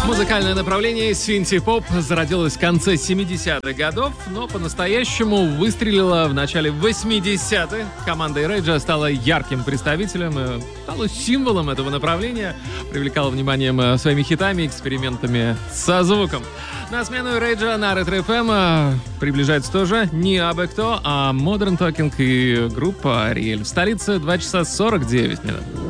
Музыкальное направление синти-поп зародилось в конце 70-х годов, но по-настоящему выстрелило в начале 80-х. Команда Erasure стала ярким представителем и стала символом этого направления, привлекала вниманием своими хитами и экспериментами со звуком. На смену Erasure на Ретро FM приближается тоже не абы кто, а Modern Talking и группа Ariel. В столице 2 часа 49 минут.